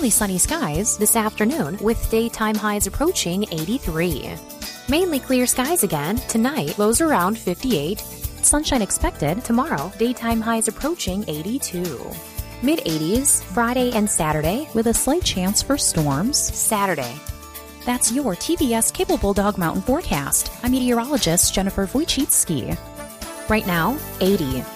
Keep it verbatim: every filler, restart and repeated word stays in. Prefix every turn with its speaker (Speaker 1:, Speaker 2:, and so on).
Speaker 1: Partly sunny skies this afternoon with daytime highs approaching eighty-three. Mainly clear skies again tonight, lows around fifty-eight. Sunshine expected tomorrow, daytime highs approaching eighty-two. mid eighties Friday and Saturday with a slight chance for storms Saturday. That's your T V S Cable Bulldog Mountain Forecast. I'm meteorologist Jennifer Wojcicki. Right now, eighty.